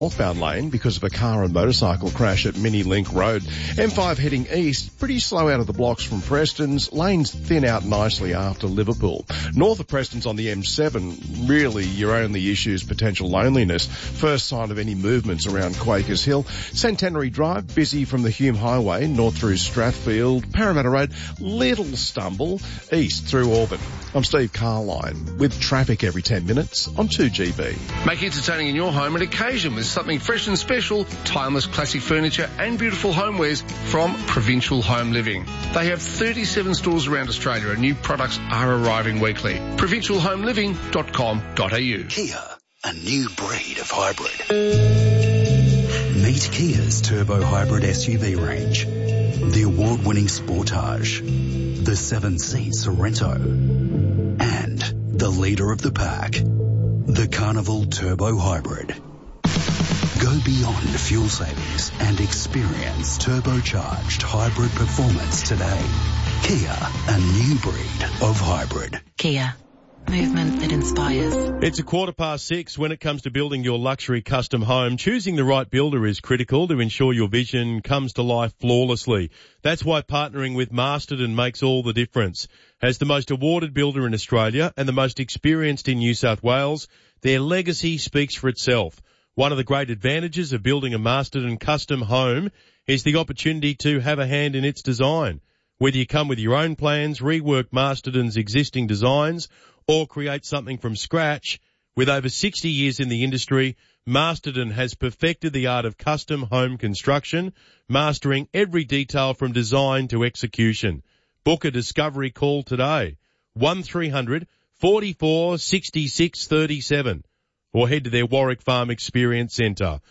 northbound lane because of a car and motorcycle crash at Mini Link Road. M5 heading east, pretty slow out of the blocks from Preston's. Lanes thin out nicely after Liverpool. North of Preston's on the M7, really your only issue is potential loneliness. First sign of any movements around Quakers Hill. Centenary Drive, busy from the Hume Highway, north through Strathfield. Parramatta Road, little stumble, east through Auburn. I'm Steve Carline with traffic every 10 minutes on 2GB. Make entertaining in your home an occasion with something fresh and special, timeless classic furniture and beautiful homewares from Provincial Home Living. They have 37 stores around Australia and new products are arriving weekly. provincialhomeliving.com.au. Kia, a new breed of hybrid. Meet Kia's turbo hybrid SUV range. The award-winning Sportage, the 7-seat Sorento, and the leader of the pack, the Carnival Turbo Hybrid. Go beyond fuel savings and experience turbocharged hybrid performance today. Kia, a new breed of hybrid. Kia, movement that inspires. It's 6:15 when it comes to building your luxury custom home. Choosing the right builder is critical to ensure your vision comes to life flawlessly. That's why partnering with Masterton makes all the difference. As the most awarded builder in Australia and the most experienced in New South Wales, their legacy speaks for itself. One of the great advantages of building a Masterton custom home is the opportunity to have a hand in its design. Whether you come with your own plans, rework Masterton's existing designs, or create something from scratch, with over 60 years in the industry, Masterton has perfected the art of custom home construction, mastering every detail from design to execution. Book a discovery call today, 1300 44 66 37, or head to their Warwick Farm Experience Centre,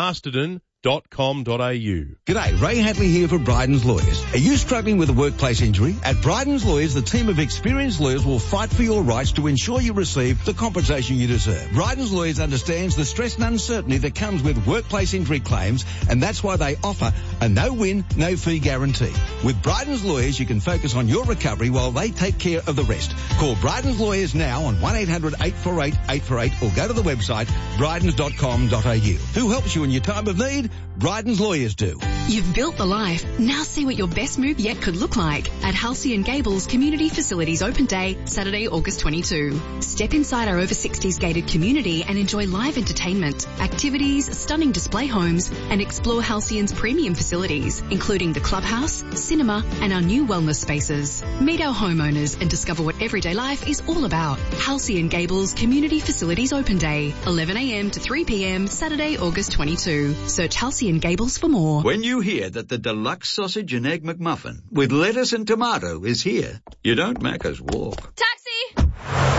masterton.com.au. G'day, Ray Hatley here for Bryden's Lawyers. Are you struggling with a workplace injury? At Bryden's Lawyers, the team of experienced lawyers will fight for your rights to ensure you receive the compensation you deserve. Bryden's Lawyers understands the stress and uncertainty that comes with workplace injury claims, and that's why they offer a no-win, no-fee guarantee. With Bryden's Lawyers, you can focus on your recovery while they take care of the rest. Call Bryden's Lawyers now on 1-800-848-848 or go to the website brydens.com.au. Who helps you in your time of need? Bryden's Lawyers do. You've built the life. Now see what your best move yet could look like at Halcyon and Gables Community Facilities Open Day, Saturday, August 22. Step inside our over 60s gated community and enjoy live entertainment, activities, stunning display homes, and explore Halcyon's premium facilities, including the clubhouse, cinema, and our new wellness spaces. Meet our homeowners and discover what everyday life is all about. Halcyon and Gables Community Facilities Open Day, 11 a.m. to 3 p.m, Saturday, August 22. Search Halcyon and Gables for more. When you hear that the deluxe sausage and egg McMuffin with lettuce and tomato is here, you don't Macca's walk. Taxi!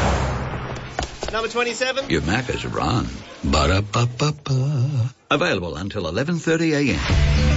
Number 27? You Macca's run. Ba-da-ba-ba-ba. Available until 11:30 a.m.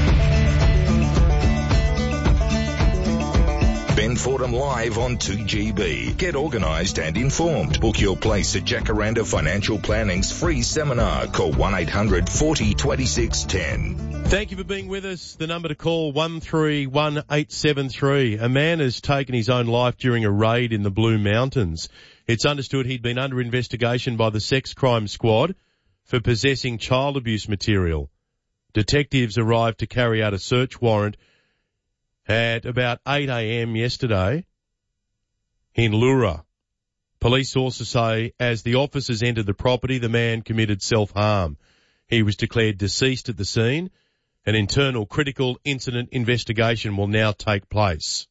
Ben Fordham live on 2GB. Get organised and informed. Book your place at Jacaranda Financial Planning's free seminar. Call 1-800 40 26 10. Thank you for being with us. The number to call, 131873. A man has taken his own life during a raid in the Blue Mountains. It's understood he'd been under investigation by the Sex Crime Squad for possessing child abuse material. Detectives arrived to carry out a search warrant at about 8 a.m. yesterday in Leura. Police sources say as the officers entered the property, the man committed self-harm. He was declared deceased at the scene. An internal critical incident investigation will now take place.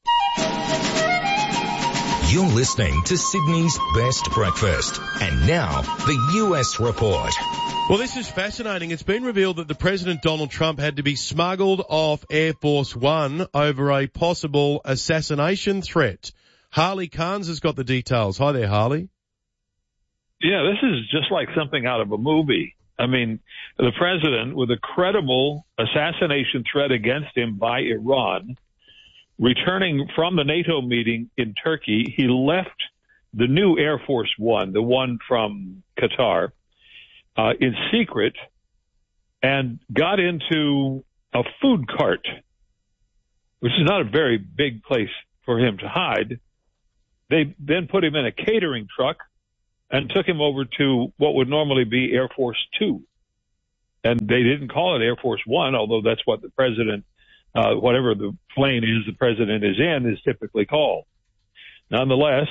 You're listening to Sydney's Best Breakfast. And now, the US Report. Well, this is fascinating. It's been revealed that the President Donald Trump had to be smuggled off Air Force One over a possible assassination threat. Harley Carnes has got the details. Hi there, Harley. Yeah, this is just like something out of a movie. I mean, the president, with a credible assassination threat against him by Iran, returning from the NATO meeting in Turkey, he left the new Air Force One, the one from Qatar, in secret and got into a food cart, which is not a very big place for him to hide. They then put him in a catering truck and took him over to what would normally be Air Force Two. And they didn't call it Air Force One, although that's what the president, whatever the plane is the president is in, is typically called. Nonetheless,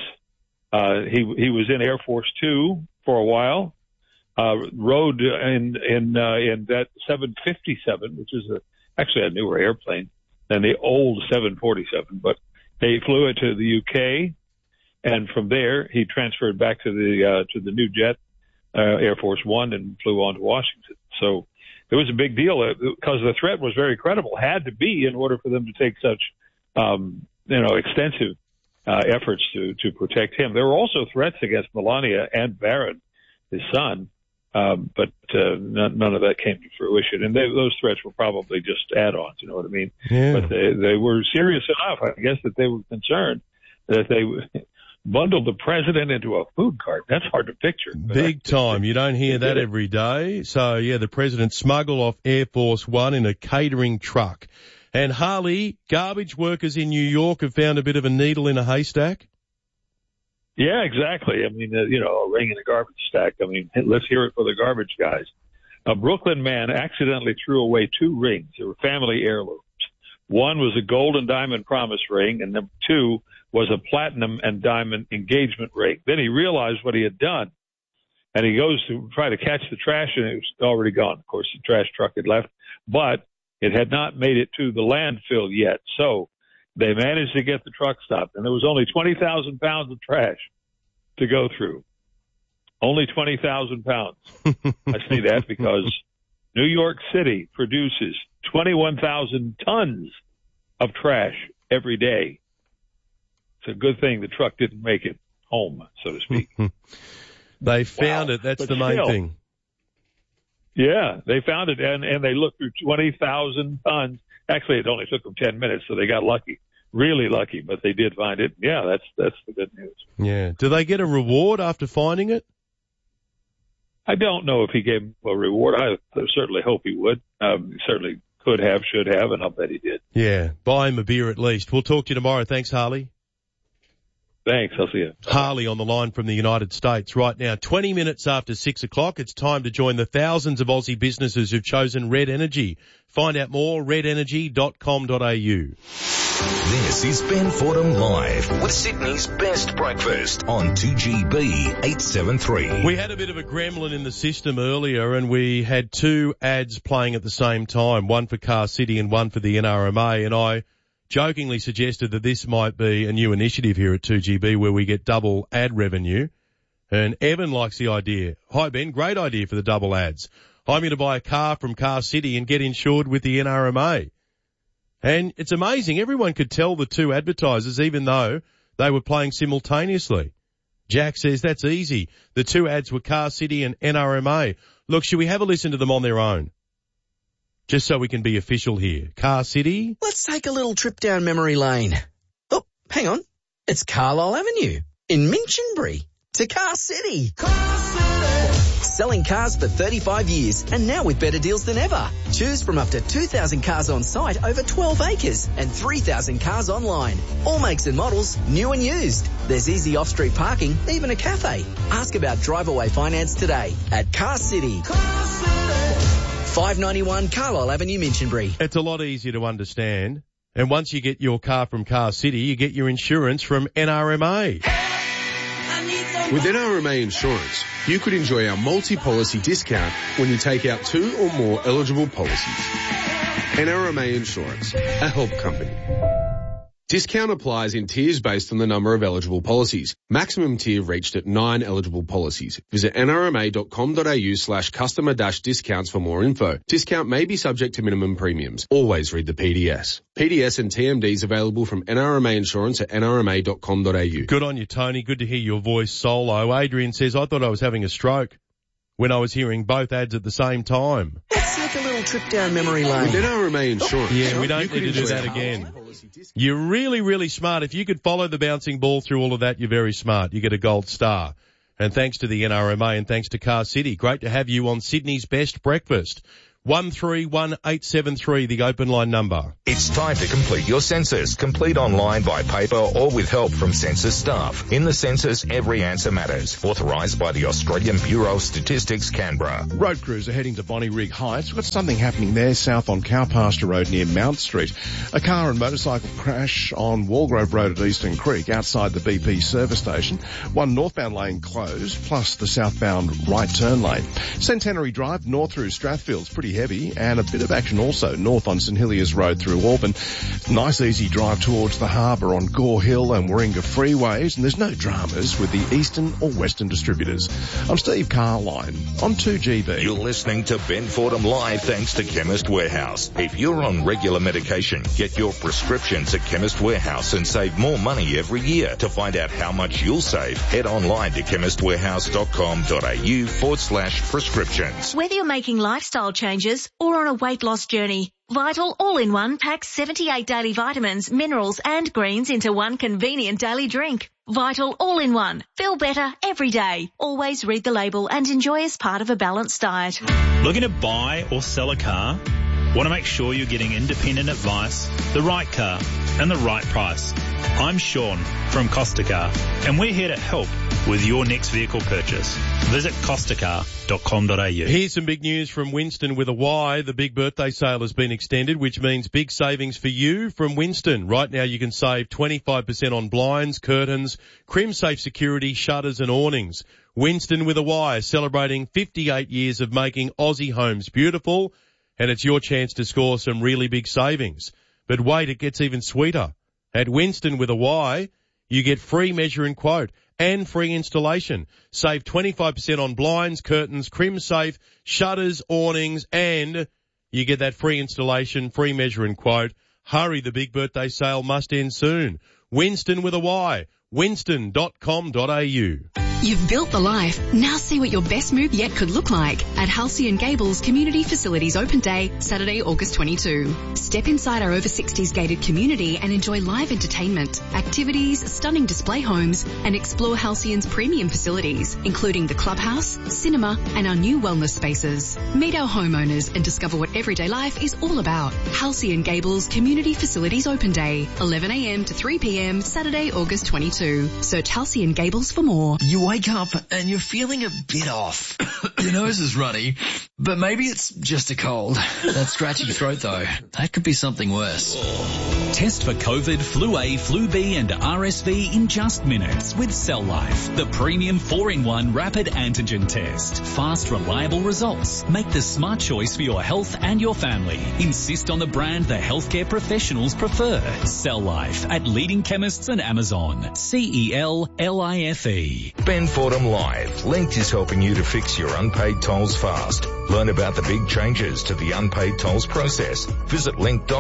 he was in Air Force Two for a while, rode in that 757, which is actually a newer airplane than the old 747, but they flew it to the UK, and from there he transferred back to the new jet, Air Force One, and flew on to Washington. So it was a big deal because the threat was very credible, had to be in order for them to take such, extensive efforts to protect him. There were also threats against Melania and Barron, his son, but none of that came to fruition. And those threats were probably just add-ons, you know what I mean? Yeah. But they were serious enough, I guess, that they were concerned that they bundled the president into a food cart. That's hard to picture. Big time. You don't hear that every day. So, yeah, the president smuggled off Air Force One in a catering truck. And Harley, garbage workers in New York have found a bit of a needle in a haystack. Yeah, exactly. I mean, a ring in a garbage stack. I mean, let's hear it for the garbage guys. A Brooklyn man accidentally threw away 2 rings. They were family heirlooms. One was a gold and diamond promise ring, and number 2 was a platinum and diamond engagement ring. Then he realized what he had done, and he goes to try to catch the trash, and it was already gone. Of course, the trash truck had left, but it had not made it to the landfill yet. So they managed to get the truck stopped, and there was only 20,000 pounds of trash to go through. Only 20,000 pounds. I say that because New York City produces 21,000 tons of trash every day. It's a good thing the truck didn't make it home, so to speak. They found it. That's the main thing. Yeah, they found it, and they looked through 20,000 tons. Actually, it only took them 10 minutes, so they got lucky. Really lucky, but they did find it. Yeah, that's the good news. Yeah. Do they get a reward after finding it? I don't know if he gave him a reward. I certainly hope he would. He certainly could have, should have, and I'll bet he did. Yeah. Buy him a beer at least. We'll talk to you tomorrow. Thanks, Harley. Thanks. I'll see you. Harley on the line from the United States right now. 20 minutes after 6 o'clock. It's time to join the thousands of Aussie businesses who've chosen Red Energy. Find out more, redenergy.com.au. This is Ben Fordham Live with Sydney's best breakfast on 2GB 873. We had a bit of a gremlin in the system earlier, and we had 2 ads playing at the same time, one for Car City and one for the NRMA, and I jokingly suggested that this might be a new initiative here at 2GB where we get double ad revenue. And Evan likes the idea. Hi, Ben. Great idea for the double ads. I'm going to buy a car from Car City and get insured with the NRMA. And it's amazing. Everyone could tell the 2 advertisers, even though they were playing simultaneously. Jack says that's easy. The 2 ads were Car City and NRMA. Look, should we have a listen to them on their own? Just so we can be official here. Car City. Let's take a little trip down memory lane. Oh, hang on. It's Carlisle Avenue in Minchinbury to Car City. Car City. Selling cars for 35 years and now with better deals than ever. Choose from up to 2,000 cars on site over 12 acres and 3,000 cars online. All makes and models, new and used. There's easy off-street parking, even a cafe. Ask about drive-away finance today at Car City. Car City. 591 Carlisle Avenue, Minchinbury. It's a lot easier to understand. And once you get your car from Car City, you get your insurance from NRMA. With NRMA Insurance, you could enjoy our multi-policy discount when you take out 2 or more eligible policies. NRMA Insurance, a help company. Discount applies in tiers based on the number of eligible policies. Maximum tier reached at 9 eligible policies. Visit nrma.com.au/customer-discounts for more info. Discount may be subject to minimum premiums. Always read the PDS. PDS and TMDs available from NRMA Insurance at nrma.com.au. Good on you, Tony. Good to hear your voice solo. Adrian says, I thought I was having a stroke when I was hearing both ads at the same time. Let's take a little trip down memory lane. With NRMA Insurance. Yeah, we don't need to do that again. You're really, really smart. If you could follow the bouncing ball through all of that, you're very smart. You get a gold star. And thanks to the NRMA and thanks to Car City. Great to have you on Sydney's best breakfast 131873, the open line number. It's time to complete your census. Complete online, by paper, or with help from census staff. In the census, every answer matters. Authorised by the Australian Bureau of Statistics, Canberra. Road crews are heading to Bonnyrigg Heights. We've got something happening there south on Cowpasture Road near Mount Street. A car and motorcycle crash on Walgrove Road at Eastern Creek outside the BP service station. One northbound lane closed, plus the southbound right turn lane. Centenary Drive north through Strathfield's pretty heavy, and a bit of action also north on St Heliers Road through Auburn. Nice easy drive towards the harbour on Gore Hill and Warringah freeways, and there's no dramas with the eastern or western distributors. I'm Steve Carline on 2GB. You're listening to Ben Fordham Live thanks to Chemist Warehouse. If you're on regular medication, get your prescriptions at Chemist Warehouse and save more money every year. To find out how much you'll save, head online to chemistwarehouse.com.au/prescriptions. Whether you're making lifestyle changes or on a weight loss journey, Vital All-in-One packs 78 daily vitamins, minerals and greens into one convenient daily drink. Vital All-in-One. Feel better every day. Always read the label and enjoy as part of a balanced diet. Looking to buy or sell a car? Want to make sure you're getting independent advice, the right car and the right price. I'm Sean from Costa Car, and we're here to help with your next vehicle purchase. Visit costacar.com.au. Here's some big news from Winston with a Y. The big birthday sale has been extended, which means big savings for you from Winston. Right now you can save 25% on blinds, curtains, crim-safe security, shutters and awnings. Winston with a Y, celebrating 58 years of making Aussie homes beautiful, and it's your chance to score some really big savings. But wait, it gets even sweeter. At Winston with a Y, you get free measure and quote and free installation. Save 25% on blinds, curtains, crim-safe, shutters, awnings, and you get that free installation, free measure and quote. Hurry, the big birthday sale must end soon. Winston with a Y, winston.com.au. You've built the life. Now see what your best move yet could look like at Halcyon and Gables Community Facilities Open Day, Saturday, August 22. Step inside our over 60s gated community and enjoy live entertainment, activities, stunning display homes, and explore Halcyon's premium facilities, including the clubhouse, cinema, and our new wellness spaces. Meet our homeowners and discover what everyday life is all about. Halcyon Gables Community Facilities Open Day, 11 a.m. to 3 p.m. Saturday, August 22. Search Halcyon Gables for more. You wake up and you're feeling a bit off. Your nose is runny, but maybe it's just a cold. That scratchy throat though, that could be something worse. Test for COVID, Flu A, Flu B and RSV in just minutes with Cell Life, the premium 4-in-1 rapid antigen test. Fast, reliable results. Make the smart choice for your health and your family. Insist on the brand the healthcare professionals prefer. Cell Life at leading chemists and Amazon. CELLIFE. Ben Fordham Live. Linked is helping you to fix your unpaid tolls fast. Learn about the big changes to the unpaid tolls process. Visit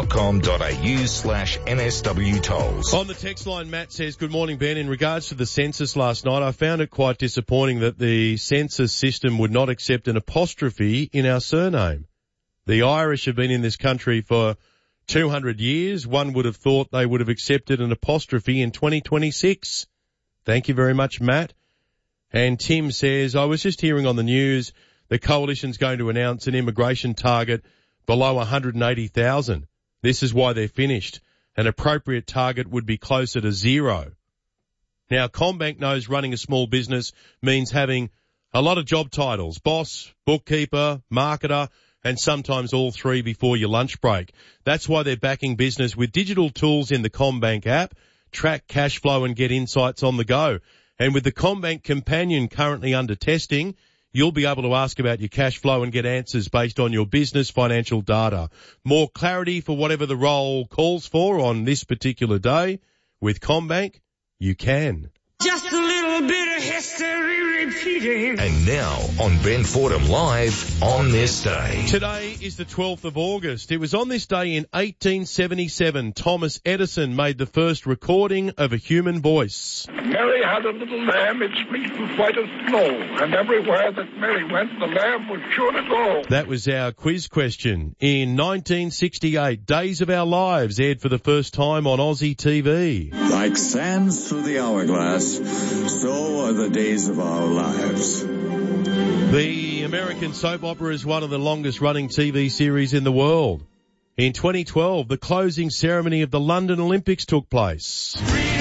link.com.au/NSW tolls. On the text line, Matt says, good morning, Ben. In regards to the census last night, I found it quite disappointing that the census system would not accept an apostrophe in our surname. The Irish have been in this country for 200 years. One would have thought they would have accepted an apostrophe in 2026. Thank you very much, Matt. And Tim says, I was just hearing on the news the Coalition's going to announce an immigration target below 180,000. This is why they're finished. An appropriate target would be closer to 0. Now, CommBank knows running a small business means having a lot of job titles: boss, bookkeeper, marketer, and sometimes all three before your lunch break. That's why they're backing business with digital tools in the CommBank app. Track cash flow and get insights on the go. And with the CommBank Companion currently under testing, you'll be able to ask about your cash flow and get answers based on your business financial data. More clarity for whatever the role calls for on this particular day. With CommBank, you can. Just a little bit of history repeating. And now on Ben Fordham Live on this day. Today is the 12th of August. It was on this day in 1877 Thomas Edison made the first recording of a human voice. Mary had a little lamb, its fleece was white as snow, and everywhere that Mary went, the lamb was sure to go. That was our quiz question. In 1968, Days of Our Lives aired for the first time on Aussie TV. Like sands through the hourglass, so are the days of our lives. The American soap opera is one of the longest running TV series in the world. In 2012, the closing ceremony of the London Olympics took place.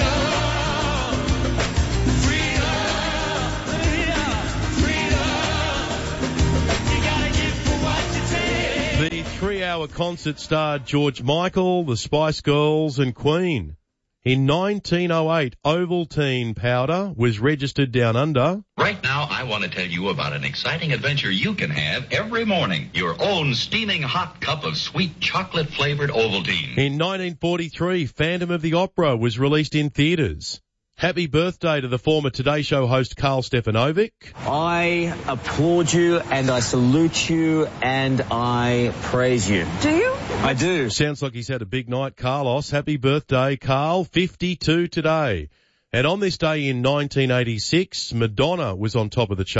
The 3-hour concert starred George Michael, the Spice Girls and Queen. In 1908, Ovaltine powder was registered down under. Right now, I want to tell you about an exciting adventure you can have every morning. Your own steaming hot cup of sweet chocolate-flavored Ovaltine. In 1943, Phantom of the Opera was released in theatres. Happy birthday to the former Today Show host Carl Stefanovic. I applaud you and I salute you and I praise you. Do you? I do. Sounds like he's had a big night, Carlos. Happy birthday, Carl. 52 today. And on this day in 1986, Madonna was on top of the chart.